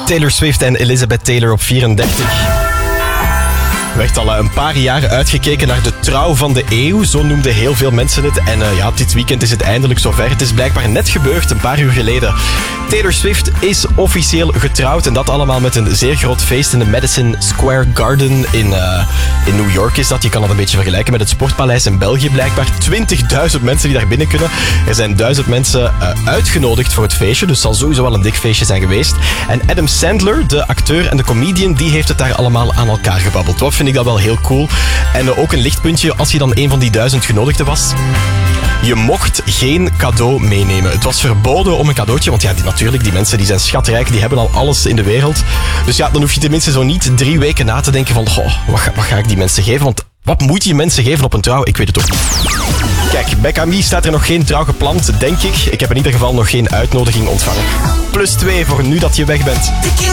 Taylor Swift en Elizabeth Taylor op 34. Werd al een paar jaar uitgekeken naar de trouw van de eeuw. Zo noemden heel veel mensen het. En dit weekend is het eindelijk zover. Het is blijkbaar net gebeurd, een paar uur geleden. Taylor Swift is officieel getrouwd. En dat allemaal met een zeer groot feest in de Madison Square Garden in New York is dat. Je kan dat een beetje vergelijken met het Sportpaleis in België blijkbaar. 20.000 mensen die daar binnen kunnen. Er zijn 1000 mensen uitgenodigd voor het feestje. Dus het zal sowieso wel een dik feestje zijn geweest. En Adam Sandler, de acteur en de comedian, die heeft het daar allemaal aan elkaar gebabbeld. Wat vind ik dat wel heel cool. En ook een lichtpuntje, als je dan een van die 1000 genodigden was. Je mocht geen cadeau meenemen. Het was verboden om een cadeautje, want natuurlijk, die mensen die zijn schatrijk, die hebben al alles in de wereld. Dus dan hoef je tenminste zo niet 3 weken na te denken van, wat ga ik die mensen geven? Want wat moet je mensen geven op een trouw? Ik weet het ook niet. Kijk, bij Camille staat er nog geen trouw gepland, denk ik. Ik heb in ieder geval nog geen uitnodiging ontvangen. +2 voor nu dat je weg bent.